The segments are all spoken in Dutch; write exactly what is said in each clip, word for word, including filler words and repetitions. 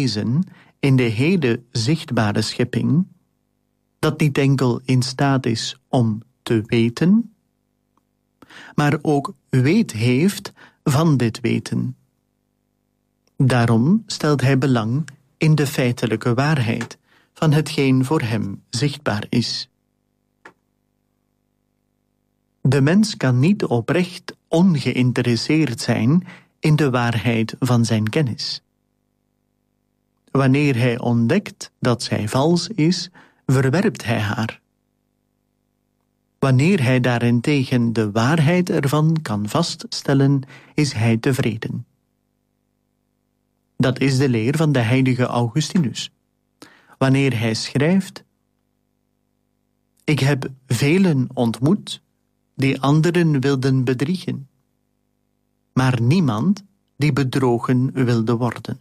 wezen in de hele zichtbare schepping, dat niet enkel in staat is om te weten, maar ook weet heeft van dit weten. Daarom stelt hij belang in de feitelijke waarheid van hetgeen voor hem zichtbaar is. De mens kan niet oprecht ongeïnteresseerd zijn in de waarheid van zijn kennis. Wanneer hij ontdekt dat zij vals is, verwerpt hij haar. Wanneer hij daarentegen de waarheid ervan kan vaststellen, is hij tevreden. Dat is de leer van de heilige Augustinus. Wanneer hij schrijft: Ik heb velen ontmoet die anderen wilden bedriegen, maar niemand die bedrogen wilde worden.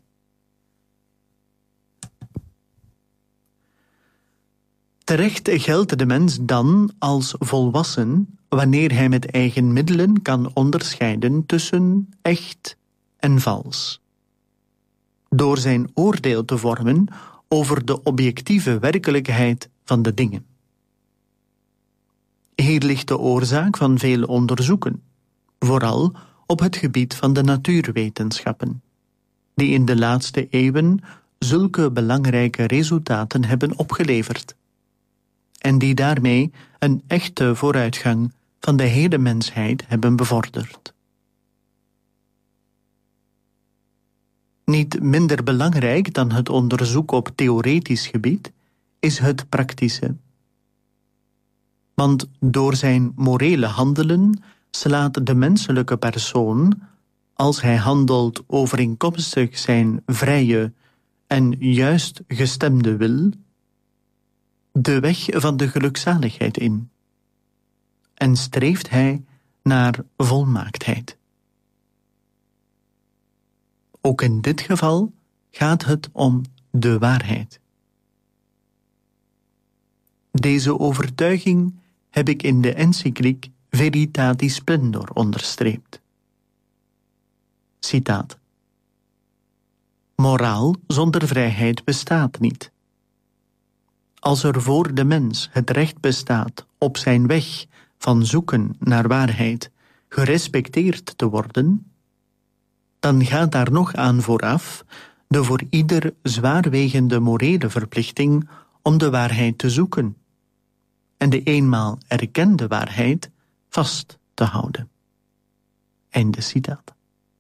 Terecht geldt de mens dan als volwassen wanneer hij met eigen middelen kan onderscheiden tussen echt en vals. Door zijn oordeel te vormen over de objectieve werkelijkheid van de dingen. Hier ligt de oorzaak van veel onderzoeken, vooral op het gebied van de natuurwetenschappen, die in de laatste eeuwen zulke belangrijke resultaten hebben opgeleverd, en die daarmee een echte vooruitgang van de hele mensheid hebben bevorderd. Niet minder belangrijk dan het onderzoek op theoretisch gebied is het praktische. Want door zijn morele handelen slaat de menselijke persoon, als hij handelt overeenkomstig zijn vrije en juist gestemde wil, de weg van de gelukzaligheid in en streeft hij naar volmaaktheid. Ook in dit geval gaat het om de waarheid. Deze overtuiging heb ik in de encycliek Veritatis Splendor onderstreept. Citaat: Moraal zonder vrijheid bestaat niet. Als er voor de mens het recht bestaat op zijn weg van zoeken naar waarheid gerespecteerd te worden, dan gaat daar nog aan vooraf de voor ieder zwaarwegende morele verplichting om de waarheid te zoeken en de eenmaal erkende waarheid vast te houden. Einde citaat.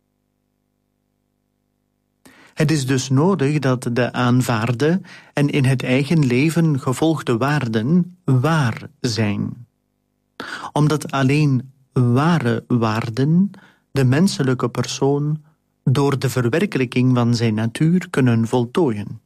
Het is dus nodig dat de aanvaarde en in het eigen leven gevolgde waarden waar zijn, omdat alleen ware waarden de menselijke persoon door de verwerkelijking van zijn natuur kunnen voltooien.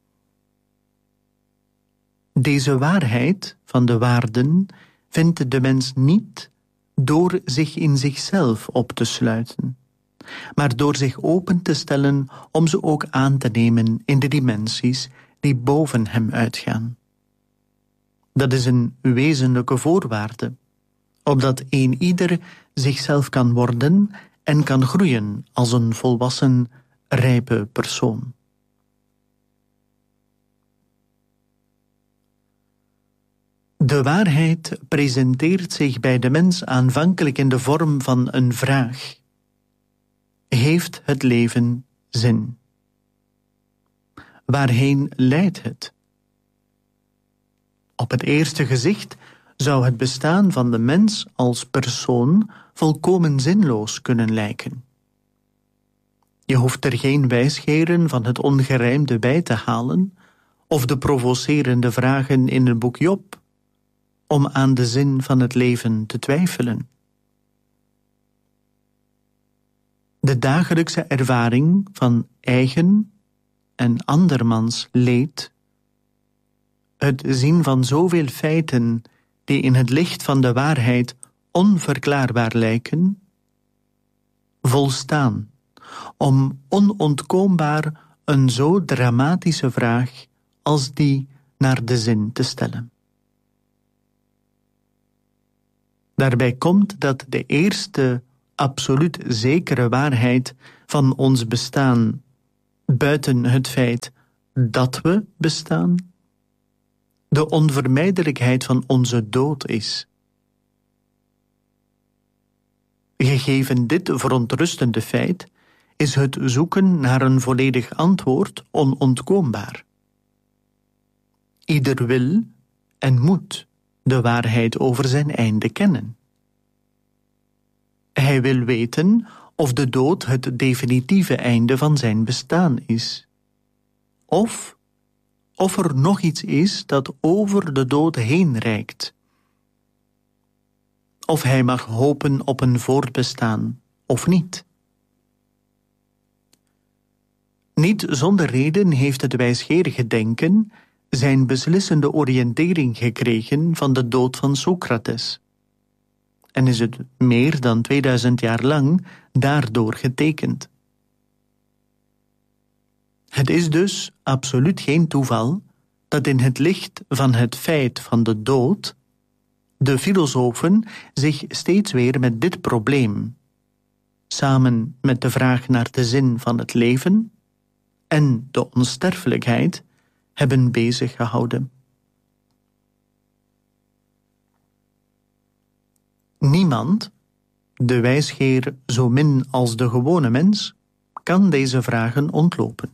Deze waarheid van de waarden vindt de mens niet door zich in zichzelf op te sluiten, maar door zich open te stellen om ze ook aan te nemen in de dimensies die boven hem uitgaan. Dat is een wezenlijke voorwaarde, opdat een ieder zichzelf kan worden en kan groeien als een volwassen, rijpe persoon. De waarheid presenteert zich bij de mens aanvankelijk in de vorm van een vraag: heeft het leven zin? Waarheen leidt het? Op het eerste gezicht zou het bestaan van de mens als persoon volkomen zinloos kunnen lijken. Je hoeft er geen wijsgeren van het ongerijmde bij te halen of de provocerende vragen in het boek Job om aan de zin van het leven te twijfelen. De dagelijkse ervaring van eigen en andermans leed, het zien van zoveel feiten die in het licht van de waarheid onverklaarbaar lijken, volstaan om onontkoombaar een zo dramatische vraag als die naar de zin te stellen. Daarbij komt dat de eerste absoluut zekere waarheid van ons bestaan buiten het feit dat we bestaan, de onvermijdelijkheid van onze dood is. Gegeven dit verontrustende feit, is het zoeken naar een volledig antwoord onontkoombaar. Ieder wil en moet de waarheid over zijn einde kennen. Hij wil weten of de dood het definitieve einde van zijn bestaan is, of of er nog iets is dat over de dood heen reikt. Of hij mag hopen op een voortbestaan, of niet. Niet zonder reden heeft het wijsgerige denken zijn beslissende oriëntering gekregen van de dood van Socrates. En is het meer dan tweeduizend jaar lang daardoor getekend. Het is dus absoluut geen toeval dat in het licht van het feit van de dood de filosofen zich steeds weer met dit probleem, samen met de vraag naar de zin van het leven en de onsterfelijkheid, hebben bezig gehouden. Niemand, de wijsgeer zo min als de gewone mens, kan deze vragen ontlopen.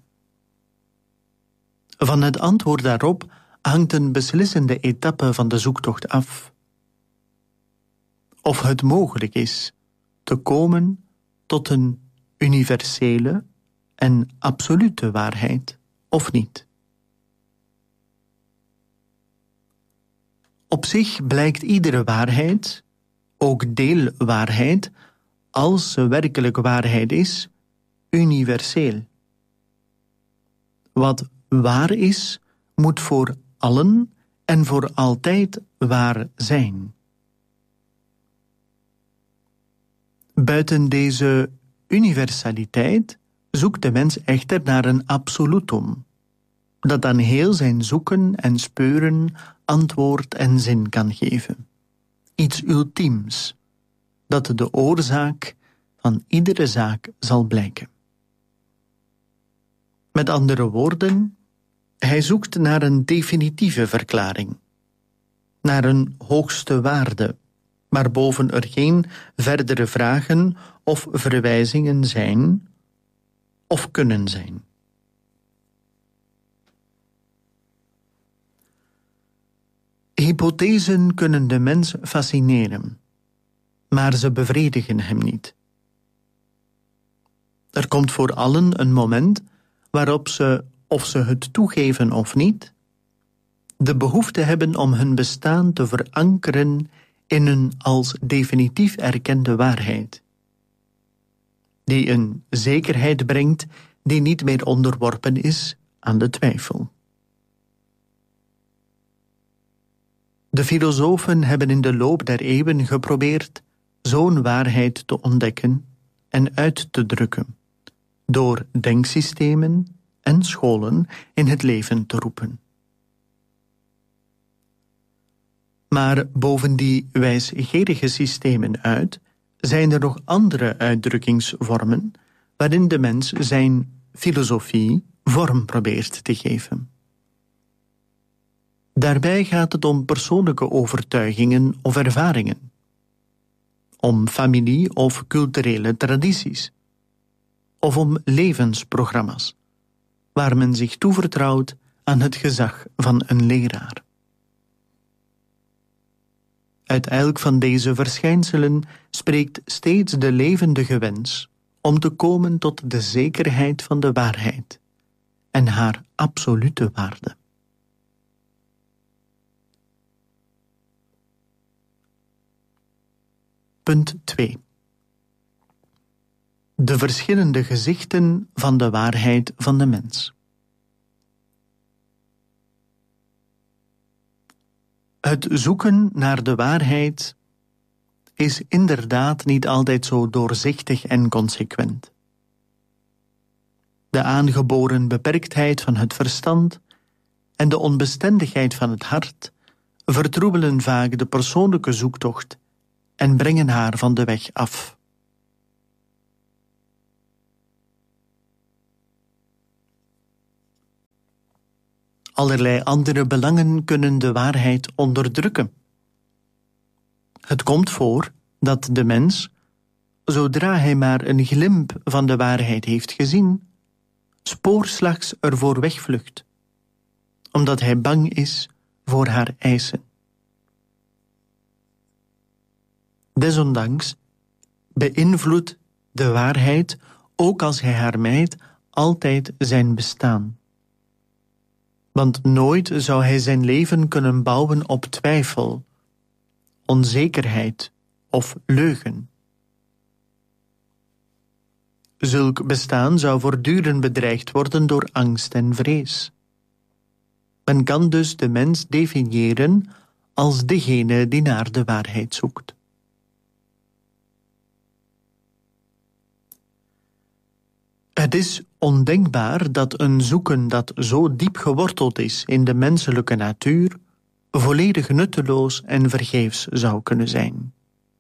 Van het antwoord daarop hangt een beslissende etappe van de zoektocht af. Of het mogelijk is te komen tot een universele en absolute waarheid, of niet. Op zich blijkt iedere waarheid, ook deelwaarheid, als ze werkelijk waarheid is, universeel. Wat waar is, moet voor allen en voor altijd waar zijn. Buiten deze universaliteit zoekt de mens echter naar een absolutum, dat aan heel zijn zoeken en speuren antwoord en zin kan geven. Iets ultiems, dat de oorzaak van iedere zaak zal blijken. Met andere woorden, hij zoekt naar een definitieve verklaring, naar een hoogste waarde, waarboven er geen verdere vragen of verwijzingen zijn of kunnen zijn. Hypothesen kunnen de mens fascineren, maar ze bevredigen hem niet. Er komt voor allen een moment waarop ze, of ze het toegeven of niet, de behoefte hebben om hun bestaan te verankeren in een als definitief erkende waarheid, die een zekerheid brengt die niet meer onderworpen is aan de twijfel. De filosofen hebben in de loop der eeuwen geprobeerd zo'n waarheid te ontdekken en uit te drukken, door denksystemen en scholen in het leven te roepen. Maar boven die wijsgerige systemen uit zijn er nog andere uitdrukkingsvormen waarin de mens zijn filosofie vorm probeert te geven. Daarbij gaat het om persoonlijke overtuigingen of ervaringen, om familie- of culturele tradities, of om levensprogramma's, waar men zich toevertrouwt aan het gezag van een leraar. Uit elk van deze verschijnselen spreekt steeds de levendige wens om te komen tot de zekerheid van de waarheid en haar absolute waarde. Punt twee. De verschillende gezichten van de waarheid van de mens. Het zoeken naar de waarheid is inderdaad niet altijd zo doorzichtig en consequent. De aangeboren beperktheid van het verstand en de onbestendigheid van het hart vertroebelen vaak de persoonlijke zoektocht en brengen haar van de weg af. Allerlei andere belangen kunnen de waarheid onderdrukken. Het komt voor dat de mens, zodra hij maar een glimp van de waarheid heeft gezien, spoorslags ervoor wegvlucht, omdat hij bang is voor haar eisen. Desondanks beïnvloedt de waarheid, ook als hij haar mijdt, altijd zijn bestaan. Want nooit zou hij zijn leven kunnen bouwen op twijfel, onzekerheid of leugen. Zulk bestaan zou voortdurend bedreigd worden door angst en vrees. Men kan dus de mens definiëren als degene die naar de waarheid zoekt. Het is ondenkbaar dat een zoeken dat zo diep geworteld is in de menselijke natuur volledig nutteloos en vergeefs zou kunnen zijn.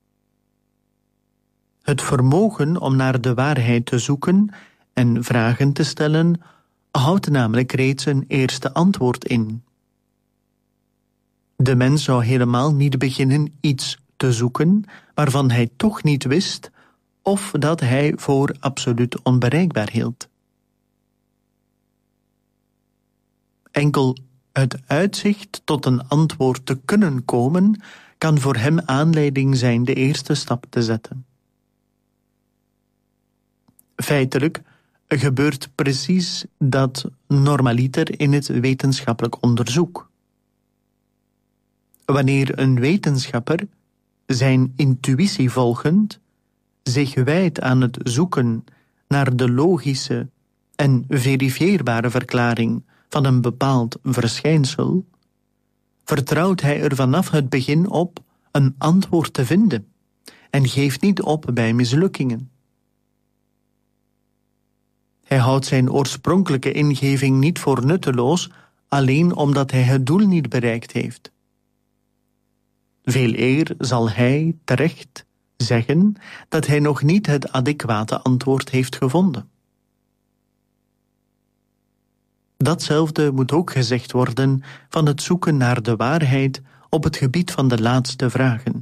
Het vermogen om naar de waarheid te zoeken en vragen te stellen houdt namelijk reeds een eerste antwoord in. De mens zou helemaal niet beginnen iets te zoeken waarvan hij toch niet wist of dat hij voor absoluut onbereikbaar hield. Enkel het uitzicht tot een antwoord te kunnen komen kan voor hem aanleiding zijn de eerste stap te zetten. Feitelijk gebeurt precies dat normaliter in het wetenschappelijk onderzoek. Wanneer een wetenschapper, zijn intuïtie volgend, zich wijdt aan het zoeken naar de logische en verifieerbare verklaring van een bepaald verschijnsel, vertrouwt hij er vanaf het begin op een antwoord te vinden en geeft niet op bij mislukkingen. Hij houdt zijn oorspronkelijke ingeving niet voor nutteloos, alleen omdat hij het doel niet bereikt heeft. Veel eer zal hij terecht zeggen dat hij nog niet het adequate antwoord heeft gevonden. Datzelfde moet ook gezegd worden van het zoeken naar de waarheid op het gebied van de laatste vragen.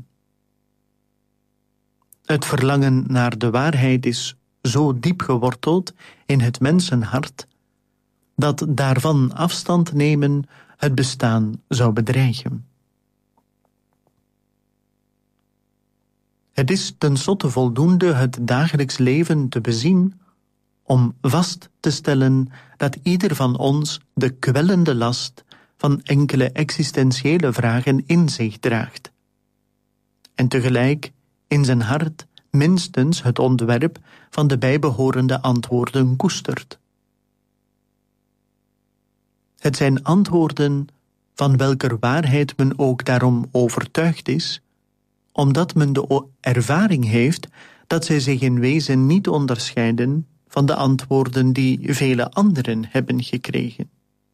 Het verlangen naar de waarheid is zo diep geworteld in het mensenhart dat daarvan afstand nemen het bestaan zou bedreigen. Het is tenslotte voldoende het dagelijks leven te bezien om vast te stellen dat ieder van ons de kwellende last van enkele existentiële vragen in zich draagt, en tegelijk in zijn hart minstens het ontwerp van de bijbehorende antwoorden koestert. Het zijn antwoorden van welker waarheid men ook daarom overtuigd is, omdat men de ervaring heeft dat zij zich in wezen niet onderscheiden van de antwoorden die vele anderen hebben gekregen.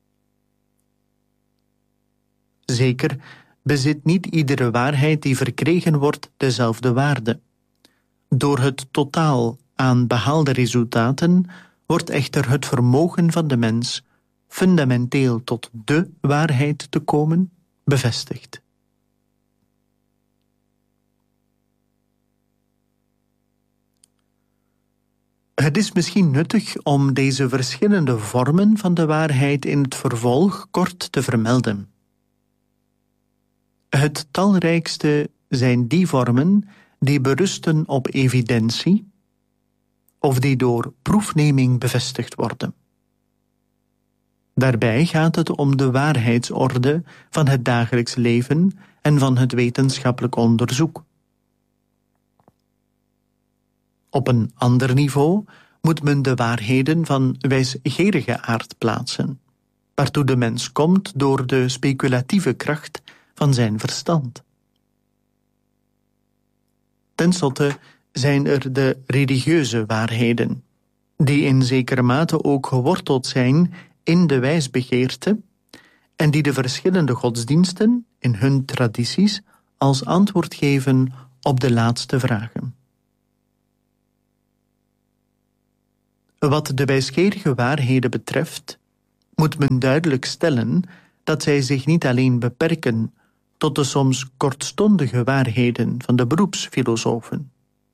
Zeker bezit niet iedere waarheid die verkregen wordt dezelfde waarde. Door het totaal aan behaalde resultaten wordt echter het vermogen van de mens fundamenteel tot de waarheid te komen bevestigd. Het is misschien nuttig om deze verschillende vormen van de waarheid in het vervolg kort te vermelden. Het talrijkste zijn die vormen die berusten op evidentie of die door proefneming bevestigd worden. Daarbij gaat het om de waarheidsorde van het dagelijks leven en van het wetenschappelijk onderzoek. Op een ander niveau moet men de waarheden van wijsgerige aard plaatsen, waartoe de mens komt door de speculatieve kracht van zijn verstand. Ten slotte zijn er de religieuze waarheden, die in zekere mate ook geworteld zijn in de wijsbegeerte en die de verschillende godsdiensten in hun tradities als antwoord geven op de laatste vragen. Wat de wijsgerige waarheden betreft, moet men duidelijk stellen dat zij zich niet alleen beperken tot de soms kortstondige waarheden van de beroepsfilosofen.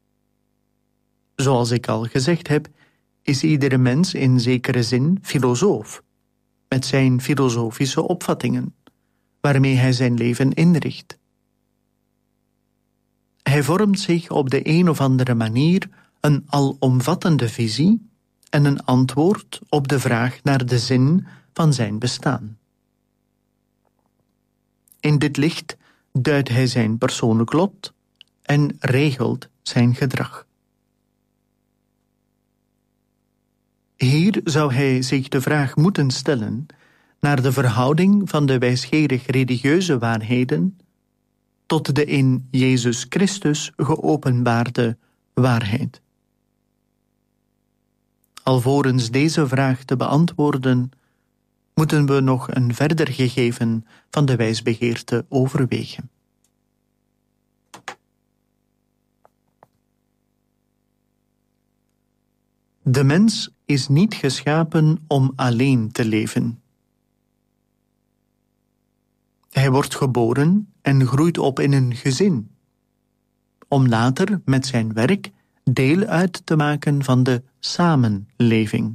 Zoals ik al gezegd heb, is iedere mens in zekere zin filosoof, met zijn filosofische opvattingen, waarmee hij zijn leven inricht. Hij vormt zich op de een of andere manier een alomvattende visie en een antwoord op de vraag naar de zin van zijn bestaan. In dit licht duidt hij zijn persoonlijk lot en regelt zijn gedrag. Hier zou hij zich de vraag moeten stellen naar de verhouding van de wijsgerig religieuze waarheden tot de in Jezus Christus geopenbaarde waarheid. Alvorens deze vraag te beantwoorden, moeten we nog een verder gegeven van de wijsbegeerte overwegen. De mens is niet geschapen om alleen te leven. Hij wordt geboren en groeit op in een gezin, om later met zijn werk deel uit te maken van de samenleving.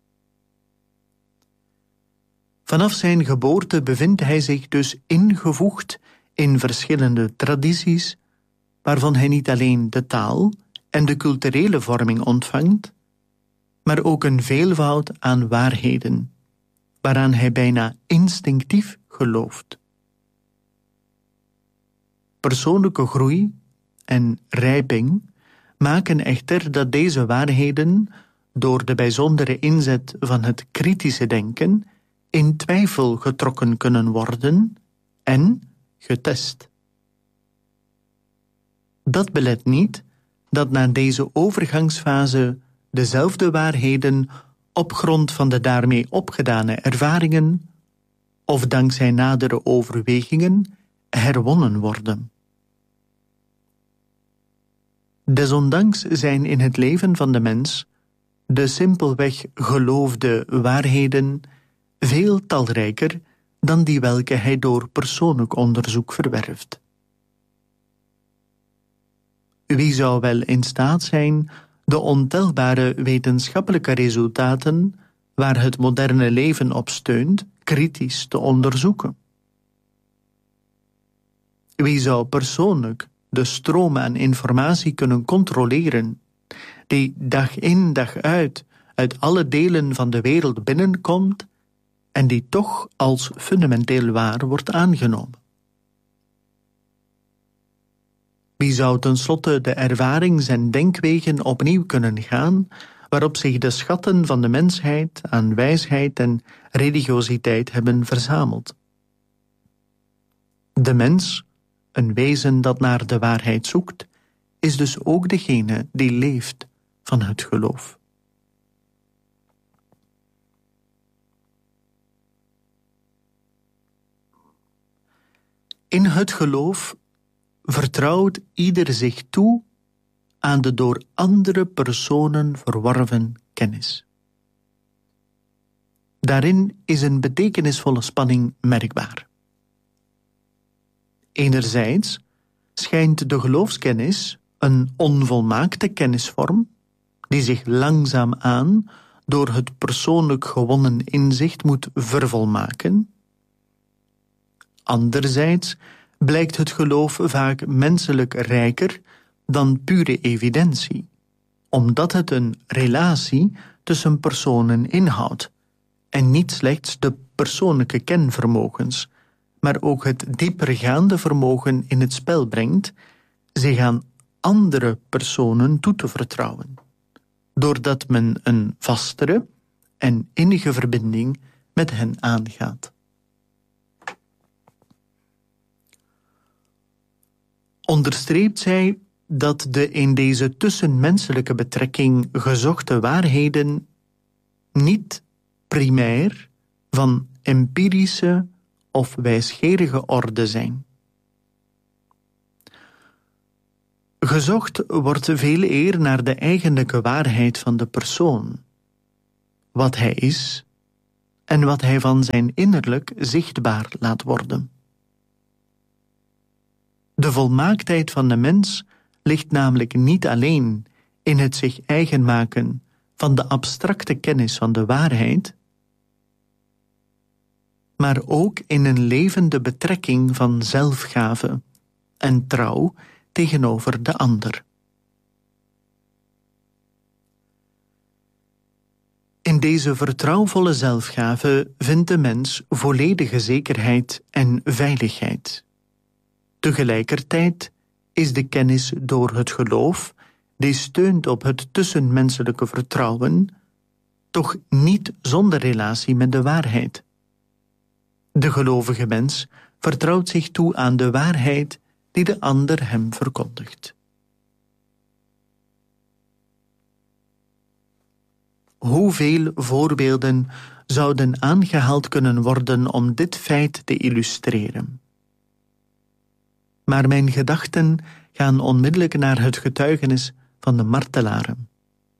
Vanaf zijn geboorte bevindt hij zich dus ingevoegd in verschillende tradities, waarvan hij niet alleen de taal en de culturele vorming ontvangt, maar ook een veelvoud aan waarheden, waaraan hij bijna instinctief gelooft. Persoonlijke groei en rijping maken echter dat deze waarheden door de bijzondere inzet van het kritische denken in twijfel getrokken kunnen worden en getest. Dat belet niet dat na deze overgangsfase dezelfde waarheden op grond van de daarmee opgedane ervaringen of dankzij nadere overwegingen herwonnen worden. Desondanks zijn in het leven van de mens de simpelweg geloofde waarheden veel talrijker dan die welke hij door persoonlijk onderzoek verwerft. Wie zou wel in staat zijn de ontelbare wetenschappelijke resultaten waar het moderne leven op steunt, kritisch te onderzoeken? Wie zou persoonlijk de stroom aan informatie kunnen controleren, die dag in dag uit uit alle delen van de wereld binnenkomt en die toch als fundamenteel waar wordt aangenomen? Wie zou tenslotte de ervarings- en denkwegen opnieuw kunnen gaan, waarop zich de schatten van de mensheid aan wijsheid en religiositeit hebben verzameld? De mens, een wezen dat naar de waarheid zoekt, is dus ook degene die leeft van het geloof. In het geloof vertrouwt ieder zich toe aan de door andere personen verworven kennis. Daarin is een betekenisvolle spanning merkbaar. Enerzijds schijnt de geloofskennis een onvolmaakte kennisvorm die zich langzaamaan door het persoonlijk gewonnen inzicht moet vervolmaken. Anderzijds blijkt het geloof vaak menselijk rijker dan pure evidentie, omdat het een relatie tussen personen inhoudt en niet slechts de persoonlijke kenvermogens, maar ook het diepergaande vermogen in het spel brengt zich aan andere personen toe te vertrouwen, doordat men een vastere en innige verbinding met hen aangaat. Onderstreept zij dat de in deze tussenmenselijke betrekking gezochte waarheden niet primair van empirische of wijsgerige orde zijn. Gezocht wordt veel eer naar de eigenlijke waarheid van de persoon, wat hij is en wat hij van zijn innerlijk zichtbaar laat worden. De volmaaktheid van de mens ligt namelijk niet alleen in het zich eigen maken van de abstracte kennis van de waarheid, maar ook in een levende betrekking van zelfgave en trouw tegenover de ander. In deze vertrouwvolle zelfgave vindt de mens volledige zekerheid en veiligheid. Tegelijkertijd is de kennis door het geloof, die steunt op het tussenmenselijke vertrouwen, toch niet zonder relatie met de waarheid. De gelovige mens vertrouwt zich toe aan de waarheid die de ander hem verkondigt. Hoeveel voorbeelden zouden aangehaald kunnen worden om dit feit te illustreren? Maar mijn gedachten gaan onmiddellijk naar het getuigenis van de martelaren.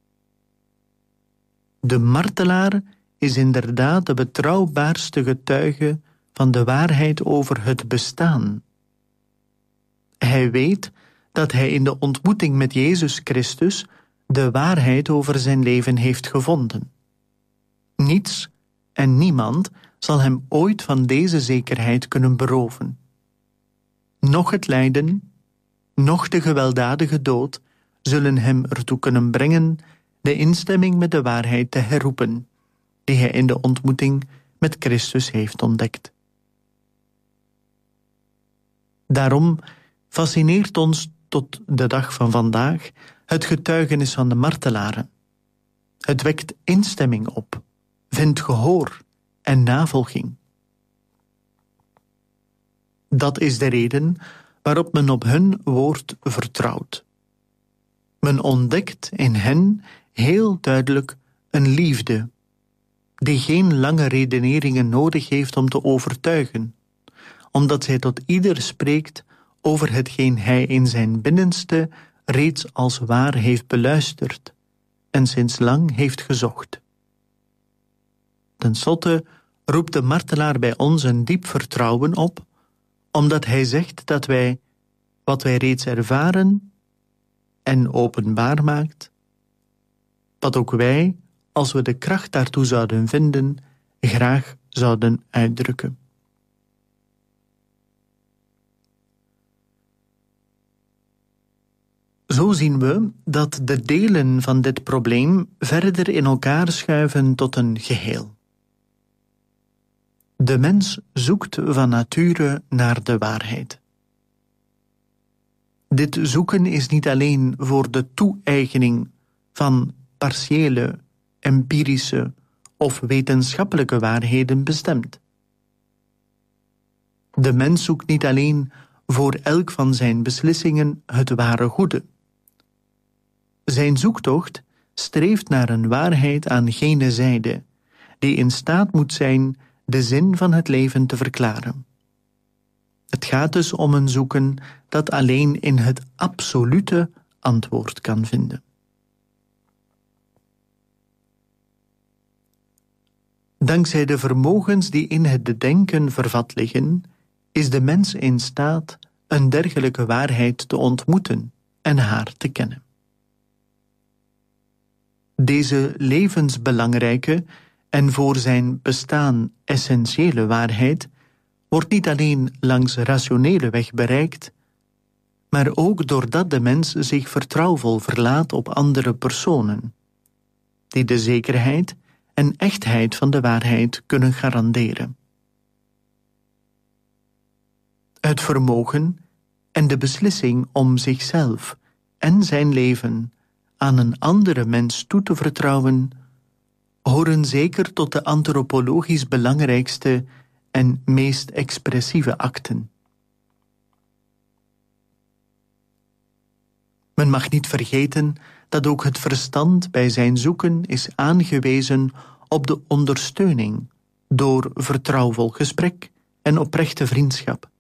De martelaar is inderdaad de betrouwbaarste getuige van de waarheid over het bestaan. Hij weet dat hij in de ontmoeting met Jezus Christus de waarheid over zijn leven heeft gevonden. Niets en niemand zal hem ooit van deze zekerheid kunnen beroven. Noch het lijden, noch de gewelddadige dood zullen hem ertoe kunnen brengen de instemming met de waarheid te herroepen, die hij in de ontmoeting met Christus heeft ontdekt. Daarom fascineert ons tot de dag van vandaag het getuigenis van de martelaren. Het wekt instemming op, vindt gehoor en navolging. Dat is de reden waarop men op hun woord vertrouwt. Men ontdekt in hen heel duidelijk een liefde, die geen lange redeneringen nodig heeft om te overtuigen, omdat zij tot ieder spreekt over hetgeen hij in zijn binnenste reeds als waar heeft beluisterd en sinds lang heeft gezocht. Ten slotte roept de martelaar bij ons een diep vertrouwen op, omdat hij zegt dat wij, wat wij reeds ervaren en openbaar maakt, wat ook wij, als we de kracht daartoe zouden vinden, graag zouden uitdrukken. Zo zien we dat de delen van dit probleem verder in elkaar schuiven tot een geheel. De mens zoekt van nature naar de waarheid. Dit zoeken is niet alleen voor de toe-eigening van partiële, empirische of wetenschappelijke waarheden bestemd. De mens zoekt niet alleen voor elk van zijn beslissingen het ware goede. Zijn zoektocht streeft naar een waarheid aan gene zijde, die in staat moet zijn de zin van het leven te verklaren. Het gaat dus om een zoeken dat alleen in het absolute antwoord kan vinden. Dankzij de vermogens die in het denken vervat liggen, is de mens in staat een dergelijke waarheid te ontmoeten en haar te kennen. Deze levensbelangrijke en voor zijn bestaan essentiële waarheid wordt niet alleen langs rationele weg bereikt, maar ook doordat de mens zich vertrouwvol verlaat op andere personen, die de zekerheid en echtheid van de waarheid kunnen garanderen. Het vermogen en de beslissing om zichzelf en zijn leven aan een andere mens toe te vertrouwen, horen zeker tot de antropologisch belangrijkste en meest expressieve acten. Men mag niet vergeten dat ook het verstand bij zijn zoeken is aangewezen op de ondersteuning door vertrouwvol gesprek en oprechte vriendschap.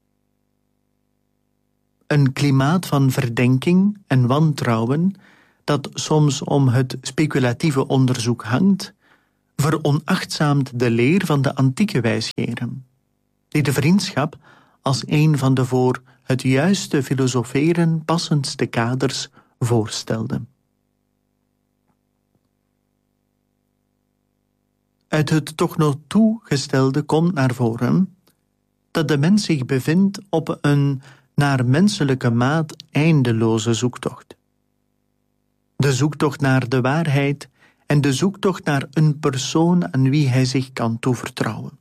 Een klimaat van verdenking en wantrouwen dat soms om het speculatieve onderzoek hangt, veronachtzaamt de leer van de antieke wijsgeren, die de vriendschap als een van de voor het juiste filosoferen passendste kaders voorstelden. Uit het toch nog toe gestelde komt naar voren dat de mens zich bevindt op een naar menselijke maat eindeloze zoektocht. De zoektocht naar de waarheid en de zoektocht naar een persoon aan wie hij zich kan toevertrouwen.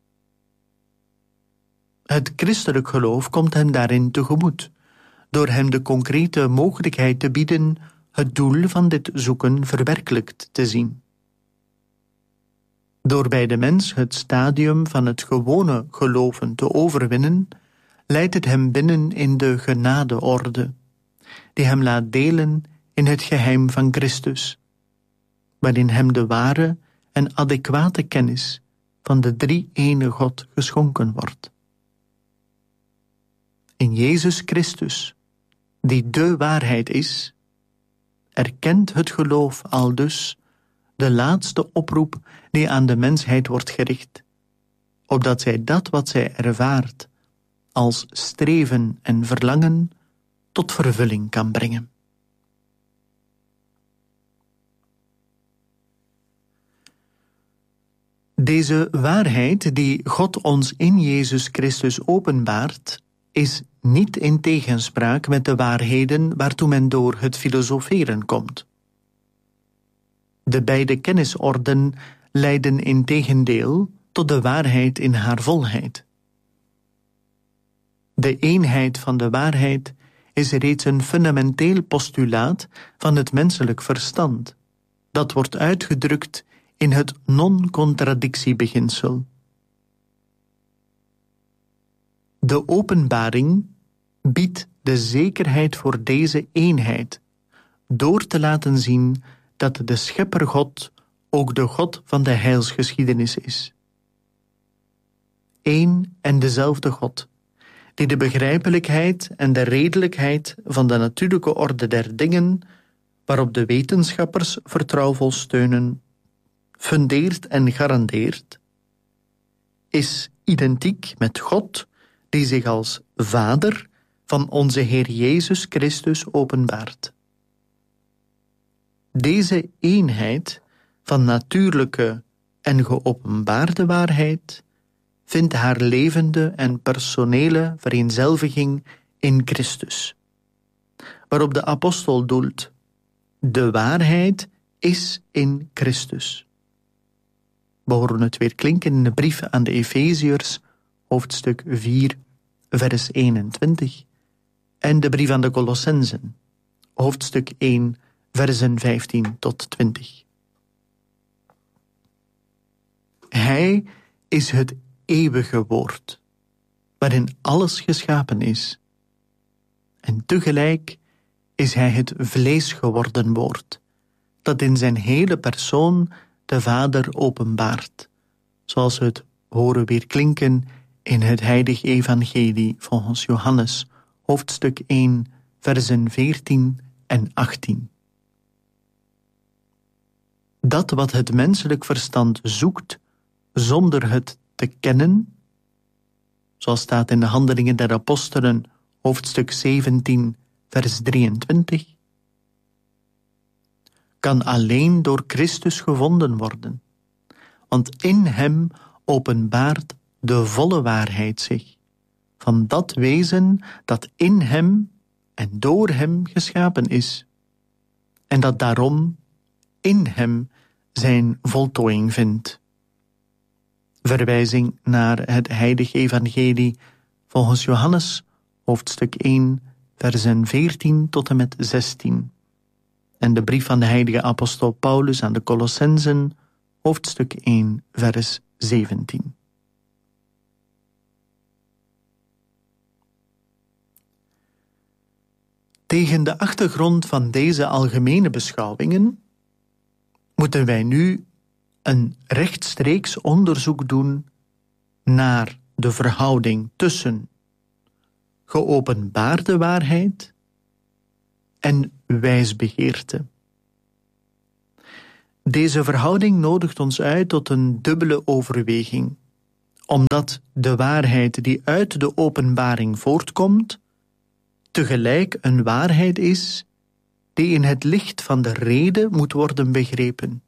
Het christelijk geloof komt hem daarin tegemoet, door hem de concrete mogelijkheid te bieden het doel van dit zoeken verwerkelijkt te zien. Door bij de mens het stadium van het gewone geloven te overwinnen, leidt het hem binnen in de genadeorde, die hem laat delen in het geheim van Christus, waarin hem de ware en adequate kennis van de drie-ene God geschonken wordt. In Jezus Christus, die de waarheid is, erkent het geloof aldus de laatste oproep die aan de mensheid wordt gericht, opdat zij dat wat zij ervaart als streven en verlangen tot vervulling kan brengen. Deze waarheid die God ons in Jezus Christus openbaart, is niet in tegenspraak met de waarheden waartoe men door het filosoferen komt. De beide kennisorden leiden integendeel tot de waarheid in haar volheid. De eenheid van de waarheid is reeds een fundamenteel postulaat van het menselijk verstand, dat wordt uitgedrukt in het non-contradictiebeginsel. De openbaring biedt de zekerheid voor deze eenheid, door te laten zien dat de Schepper God ook de God van de heilsgeschiedenis is. Eén en dezelfde God, die de begrijpelijkheid en de redelijkheid van de natuurlijke orde der dingen, waarop de wetenschappers vertrouwvol steunen, fundeert en garandeert, is identiek met God, die zich als Vader van onze Heer Jezus Christus openbaart. Deze eenheid van natuurlijke en geopenbaarde waarheid vindt haar levende en personele vereenzelviging in Christus, waarop de apostel doelt: de waarheid is in Christus. We horen het weer klinken in de brief aan de Efeziërs, hoofdstuk vier, vers eenentwintig, en de brief aan de Colossenzen, hoofdstuk één, versen vijftien tot twintig. Hij is het eeuwige woord, waarin alles geschapen is. En tegelijk is hij het vlees geworden woord, dat in zijn hele persoon de Vader openbaart, zoals we het horen weer klinken in het heilige evangelie volgens Johannes, hoofdstuk één, versen veertien en achttien. Dat wat het menselijk verstand zoekt zonder het te kennen, zoals staat in de Handelingen der Apostelen, hoofdstuk zeventien, vers drieëntwintig, kan alleen door Christus gevonden worden, want in hem openbaart de volle waarheid zich, van dat wezen dat in hem en door hem geschapen is, en dat daarom in hem zijn voltooiing vindt. Verwijzing naar het heilige evangelie volgens Johannes, hoofdstuk één, versen veertien tot en met zestien. En de brief van de heilige apostel Paulus aan de Colossenzen, hoofdstuk één, vers zeventien. Tegen de achtergrond van deze algemene beschouwingen moeten wij nu een rechtstreeks onderzoek doen naar de verhouding tussen geopenbaarde waarheid en wijsbegeerte. Deze verhouding nodigt ons uit tot een dubbele overweging, omdat de waarheid die uit de openbaring voortkomt, tegelijk een waarheid is die in het licht van de rede moet worden begrepen.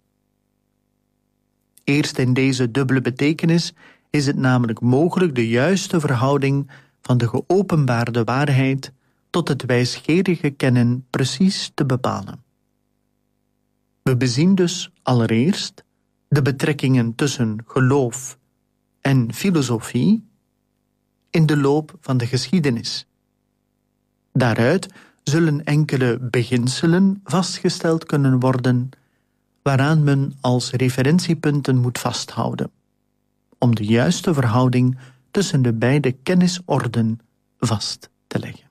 Eerst in deze dubbele betekenis is het namelijk mogelijk de juiste verhouding van de geopenbaarde waarheid tot het wijsgerige kennen precies te bepalen. We bezien dus allereerst de betrekkingen tussen geloof en filosofie in de loop van de geschiedenis. Daaruit zullen enkele beginselen vastgesteld kunnen worden waaraan men als referentiepunten moet vasthouden, om de juiste verhouding tussen de beide kennisorden vast te leggen.